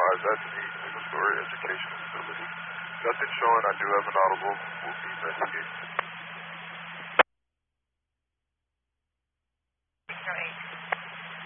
advised that's the single-story education facility. Nothing showing I do have an audible. We'll be investigating.